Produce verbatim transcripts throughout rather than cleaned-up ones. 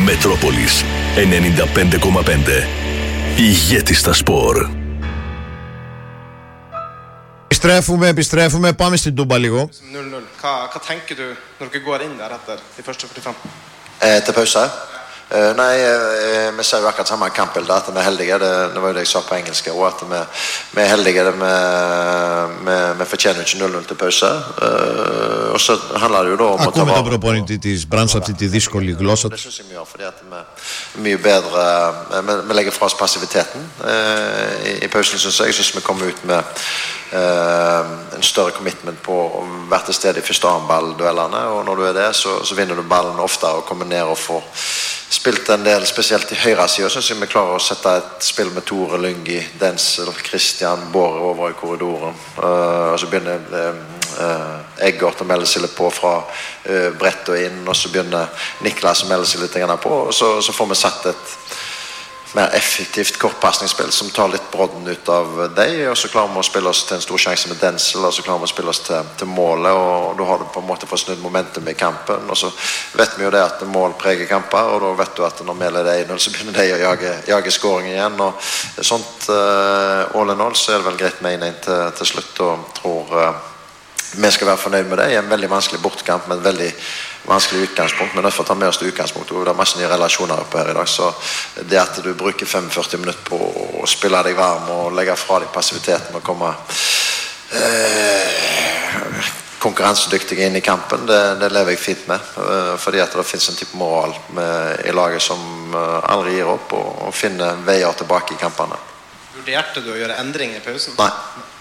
Μετρόπολης ενενήντα πέντε κόμμα πέντε. Ηγέτης στα σπορ. Επιστρέφουμε, επιστρέφουμε. Πάμε στην Τούμπα λίγο. null null. Hva, hva tenker du når dere går inn der etter de første førtifem? Eh, til pause? Eh, nei, eh, vi ser jo akkurat samme kampbilde, at vi er heldige. Det, det var jo det jeg sa på engelsk, og at vi, vi er heldige. Det vi, vi, vi fortjener ikke null null til pause. Eh, og så handler det jo da om Ακούμε å ta vare. Ακούμε τον προπονητή της Brands αυτή τη δύσκολη γλώσσα. Det synes jeg vi gjør, fordi at vi er mye bedre. Vi, vi legger fra oss passiviteten eh, i, i pausen, synes jeg. Jeg synes vi kommer ut med Uh, en større commitment på å være til stede i første armballduellene, og når du er det, så, så vinner du ballen oftere og kommer ned og får spilt en del, spesielt i høyre siden. Så synes jeg vi klarer å sette et spill med Tore, Lyngi, Denzel, Christian, Båre over i korridoren, uh, og så begynner uh, Eggert å melde seg litt på fra uh, brett og inn, og så begynner Niklas å melde seg litt på, og så, så får vi satt et mer effektivt kortpassningsspill som tar litt brodden ut av deg, og så klarer vi å spille oss til en stor sjanse med Denzel, og så klarer vi å spille oss til, til målet, og da har du på en måte fått snudd momentum i kampen, og så vet vi jo det at mål preger kamper, og da vet du at når vi leder det inn, så begynner de å jage, jage scoring igjen, og sånt uh, all in all, så er det vel greit med en inn til, til slutt, og tror uh, vi skal være fornøyd med det. Det er en veldig vanskelig bortkamp, men veldig vanskelig utgangspunkt, men derfor ta med oss til utgangspunkt, og det er masse nye relasjoner oppe her i dag, så det at du bruker femogførti minutter på å spille deg varm og legge fra deg passiviteten og komme eh, konkurransedyktig inn i kampen, det, det lever jeg fint med, eh, fordi at det finnes en type moral med, i laget som eh, aldri gir opp og, og finner veier tilbake i kampene. Vurderte du å gjøre endringer i pausen? Nei.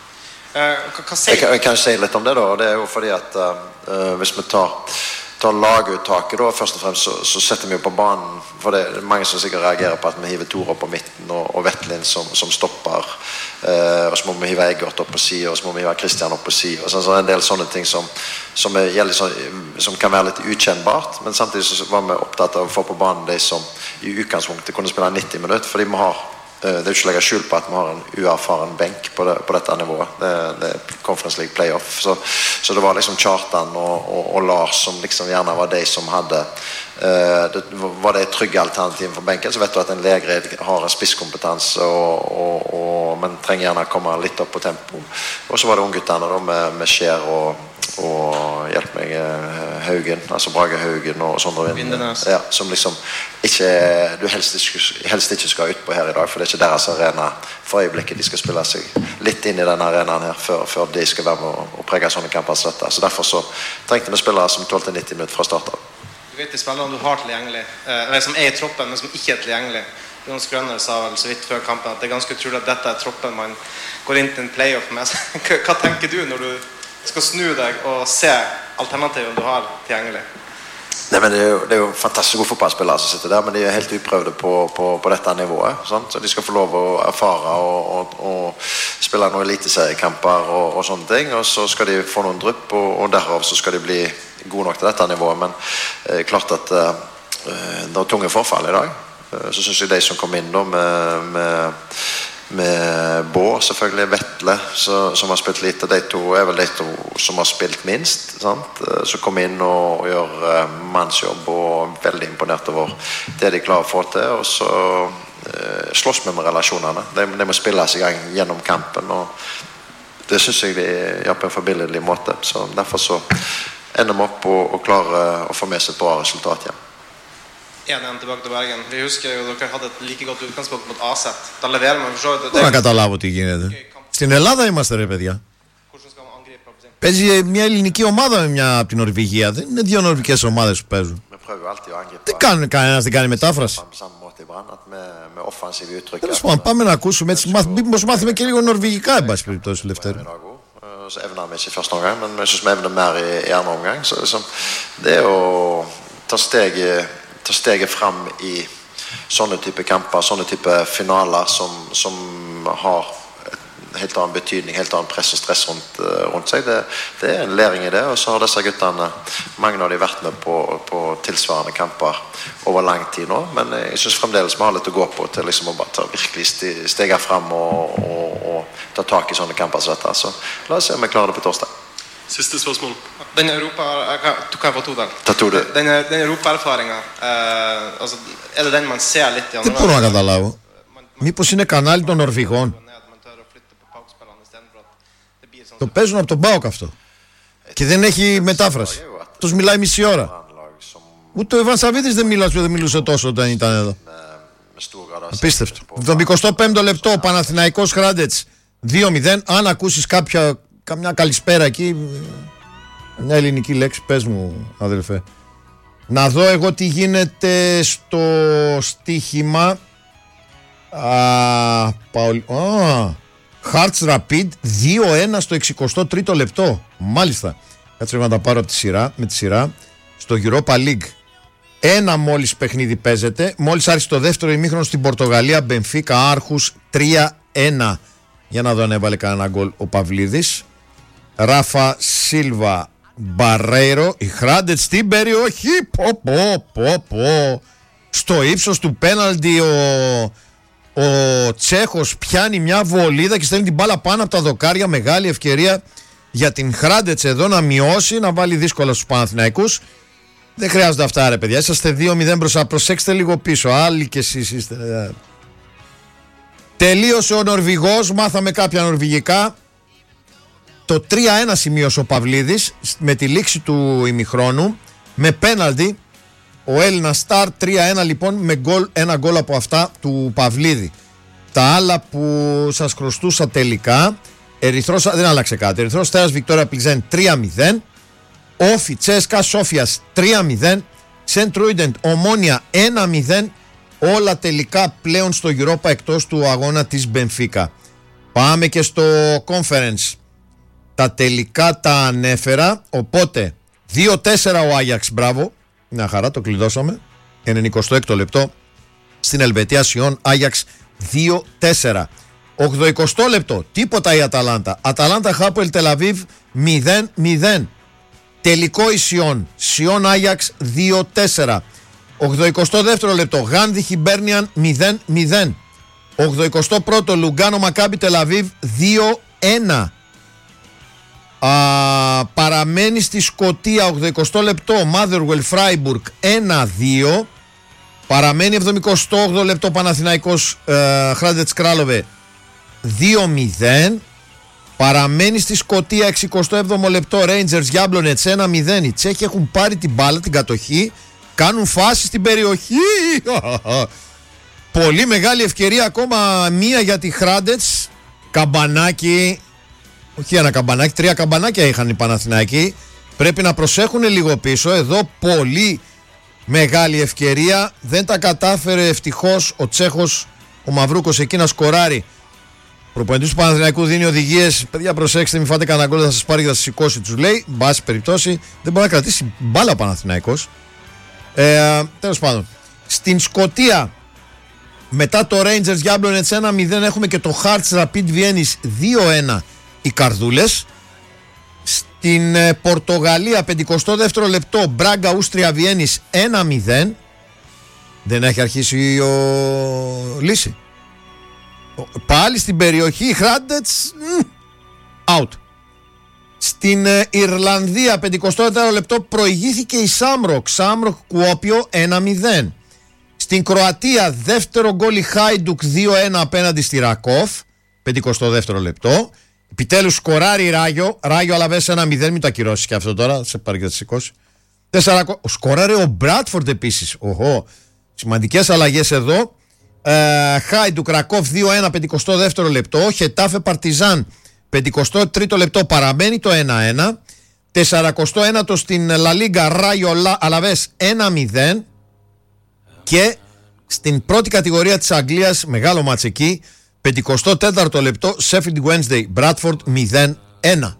Uh, hva, hva sier jeg, kan, jeg kan si litt om det da, og det er jo fordi at uh, hvis vi tar tar laguttaket da, først og fremst så, så setter vi jo på banen, for det er mange som sikkert reagerer på at vi hiver Tore opp på midten og, og Vettlin som, som stopper, eh, og så må vi hive Eggert opp på siden, og så må vi hive Christian opp på siden, og så, så en del sånne ting som, som, er, som, som kan være litt ukjennbart, men samtidig så var vi opptatt av å få på banen de som i utgangspunktet kunne spille nitti minutter, fordi vi har det er ikke legge skjul på at vi har en uerfaren benk på, det, på dette nivået. Det, det er Conference League playoff. Så, så det var liksom Kjartan og, og, og Lars som liksom gjerne var de som hadde uh, det var det trygge alternativet for benken. Så vet du at en Legred har en spisskompetanse, og, og, og, men trenger gjerne komme litt opp på tempo. Og så var det ungguttene da, med, med Skjær og, og hjelp meg Haugen, altså Brage Haugen og Sondre Vindenes, ja, som liksom ikke, du helst ikke, helst ikke skal ut på her i dag, for det er ikke deres arena for øyeblikket. De skal spille seg litt inn i denne arenaen her før, før de skal være med å, å prege sånne kamper som dette. Så derfor så trengte vi spillere som tålte nitti minutter fra start av. Du vet de spillerne du har tilgjengelig, eller som er i troppen, men som ikke er tilgjengelig. Jonas Grønner sa vel så vidt før kampen at det er ganske utrolig at dette er troppen man går inn til en playoff med. Hva tenker du når du skal snu deg og se alternativen du har tilgjengelig? Nei, men det er, jo, det er jo fantastisk gode fotballspillere som sitter der, men de er helt uprøvde på, på, på dette nivået, sant? Så de skal få lov å erfare og, og, og spille noen eliteseriekamper og, og sånne ting, og så skal de få noen drypp, og, og derav så skal de bli gode nok til dette nivået, men eh, klart at eh, det er tunge forfall i dag. Eh, så synes jeg de som kom inn da med, med med Bård, selvfølgelig Vettle så, som har spilt lite, de to er vel de to som har spilt minst, sant? Så kom inn og, og gjør uh, mannsjobb og veldig imponert over det de klarer å få til, og så uh, slåss vi med relasjonene. De, de må spille seg i gang gjennom kampen, og det synes jeg de gjør på en forbilledlig måte, så derfor så ender vi opp og, og klarer å få med seg et bra resultat igjen. en en tilbake til Bergen. Vi husker jo dere hadde et like godt utgangspunkt mot Aset. Da leverer man for så vidt. Δεν να καταλάβω τι γίνεται. Στην Ελλάδα είμαστε ρε παιδιά. Παίζει μια ελληνική ομάδα με μια από την Νορβηγία. Δεν είναι δύο νορβηγικές ομάδες που παίζουν. Δεν κάνουν κανένας, δεν κάνει μετάφραση. Τέλος πάντων, πάμε να ακούσουμε έτσι. Μήπως μάθουμε και λίγο νορβηγικά, εν πάση περιπτώσει, Λευτέρη. Så evner vi ikke i første omgang, men jeg synes vi evner mer i, i andre omgang. Så liksom, det er å ta steget ta steget fram i sånne type kamper, sånne type finaler som, som har helt annen betydning, helt annen press og stress rundt, rundt seg. Det, det er en læring i det, og så har disse guttene, mange av de vært med på, på tilsvarende kamper over lang tid nå, men jeg synes fremdeles vi har litt å gå på til liksom å bare ta virkelig stege fram og, og, og ta tak i sånne kamper som dette. Så la oss se om vi klarer det på torsdag. Siste spørsmål. Den Europa, du kan få to der. Ta to det. Den, den Europa-erfaringen, uh, altså, er det den man ser litt i Δεν μπορώ να καταλάβω. Μήπως είναι κανάλι των Νορβηγών? Το παίζουν από τον ΠΑΟΚ αυτό. Και δεν έχει μετάφραση. Τους μιλάει μισή ώρα. Ούτε ο Ιβάν Σαββίδης δεν μιλούσε, δεν μιλούσε τόσο όταν ήταν εδώ. Απίστευτο. Το εικοστό πέμπτο λεπτό, ο Παναθηναϊκός Χράντετς δύο μηδέν. Αν ακούσεις κάποια, καμιά καλησπέρα εκεί, μια ελληνική λέξη, πες μου αδελφέ. Να δω εγώ τι γίνεται στο στοίχημα. Α, Παολ... Α, Hearts Rapid δύο ένα στο εξηκοστό τρίτο λεπτό. Μάλιστα. Κάτσε να τα πάρω από τη σειρά, με τη σειρά. Στο Europa League ένα μόλις παιχνίδι παίζεται. Μόλις άρχισε το δεύτερο ημίχρονο στην Πορτογαλία, Μπενφίκα Άρχους τρία ένα. Για να δω αν έβαλε κανένα γκολ ο Παυλίδης. Ράφα Σίλβα Μπαρέιρο. Η Χράντετ στην περιοχή. Πω πω πω πω. Στο ύψος του πέναλτι ο, ο Τσέχος πιάνει μια βολίδα και στέλνει την μπάλα πάνω από τα δοκάρια. Μεγάλη ευκαιρία για την Χράντετς εδώ να μειώσει, να βάλει δύσκολα στους Παναθηναϊκούς. Δεν χρειάζονται αυτά ρε παιδιά. Είσαστε δύο μηδέν μπροστά. Προσέξτε λίγο πίσω. Άλλοι κι εσείς είστε. Τελείωσε ο Νορβηγός. Μάθαμε κάποια νορβηγικά. Το τρία ένα σημείωσε ο Παυλίδης με τη λήξη του ημιχρόνου. Με πέναλτι. Ο Έλληνας Σταρ τρία ένα λοιπόν με γκολ, ένα γκολ από αυτά του Παυλίδη. Τα άλλα που σας χρωστούσα τελικά. Ερυθρός, δεν άλλαξε κάτι. Ερυθρός Αστέρας Βικτόρια Πλιζέν τρία μηδέν. Όφι Τσέσκα Σόφιας τρία μηδέν. Σεντ Ρούιντεντ Ομόνια ένα μηδέν. Όλα τελικά πλέον στο Europa εκτός του αγώνα της Μπενφίκα. Πάμε και στο Conference. Τα τελικά τα ανέφερα. Οπότε δύο τέσσερα ο Άγιαξ. Μπράβο. Μια χαρά, το κλειδώσαμε. ενενηκοστό έκτο λεπτό στην Ελβετία Σιόν. Άγιαξ δύο τέσσερα. ογδοηκοστό λεπτό. Τίποτα η Αταλάντα. Αταλάντα Χάπουελ Τελαβίβ μηδέν μηδέν. Τελικό η Σιόν. Σιόν Άγιαξ δύο τέσσερα. ογδοηκοστό δεύτερο λεπτό. Γάνδη Χιμπέρνιαν μηδέν μηδέν. ογδοηκοστό πρώτο Λουγκάνο Μακάμπι Τελαβίβ δύο ένα. Α, παραμένει στη Σκωτία ογδοηκοστό λεπτό Μάδερουελ Φράιμπουργκ ένα δύο. Παραμένει εβδομηκοστό όγδοο λεπτό Παναθηναϊκός ε, Χράντετς Κράλοβε δύο μηδέν. Παραμένει στη Σκωτία εξηκοστό έβδομο λεπτό Rangers Γιάμπλονετς ένα μηδέν. Οι Τσέχοι έχουν πάρει την μπάλα, την κατοχή, κάνουν φάση στην περιοχή. Πολύ μεγάλη ευκαιρία ακόμα μία για τη Χράντετς. Καμπανάκι. Όχι ένα καμπανάκι, τρία καμπανάκια είχαν οι Παναθηναϊκοί. Πρέπει να προσέχουν λίγο πίσω. Εδώ πολύ μεγάλη ευκαιρία. Δεν τα κατάφερε ευτυχώς ο Τσέχος, ο Μαυρούκος εκεί να σκοράρει. Ο προπονητής του Παναθηναϊκού δίνει οδηγίες. Παιδιά, προσέξτε, μην φάτε κανένα γκολ, θα σας πάρει και θα σας σηκώσει. Τους λέει. Μπάση περιπτώσει, δεν μπορεί να κρατήσει μπάλα ο Παναθηναϊκός. Ε, τέλος πάντων. Στην Σκωτία, μετά το Rangers Jablonec ένα μηδέn, έχουμε και το Hearts Rapid Vienna δύο ένα. Οι Καρδούλες. Στην ε, Πορτογαλία, πενηκοστό δεύτερο λεπτό, Μπράγκα Ούστρια Βιέννης ένα μηδέν. Δεν έχει αρχίσει ο Λύση. Πάλι στην περιοχή Χράντετς out. Στην ε, Ιρλανδία, πενηκοστό τέταρτο λεπτό, προηγήθηκε η Σάμροκ. Σάμροκ Κουόπιο ένα μηδέν. Στην Κροατία, δεύτερο γκολ η Χάιντουκ δύο ένα απέναντι στη Ρακόφ. πενηκοστό δεύτερο λεπτό. Επιτέλους σκοράρει Ράγιο. Ράγιο Αλαβές ένα μηδέν. Μην το ακυρώσεις και αυτό τώρα. Σε πάρει και θα σηκώσει. Σκοράρει ο Μπράτφορντ επίσης. Οχο. Σημαντικές αλλαγές εδώ. Ε, Χάιντουκ Ρακόφ δύο ένα. πενηκοστό δεύτερο λεπτό. Χετάφε Παρτιζάν πενηκοστό τρίτο λεπτό. Παραμένει το ένα ένα. σαραντά ένα στην Λα Λίγκα. Ράγιο Αλαβές ένα μηδέν. Και στην πρώτη κατηγορία της Αγγλίας, μεγάλο μάτς εκεί, πενηκοστό τέταρτο λεπτό, Sheffield Wednesday Bradford μηδέν ένα.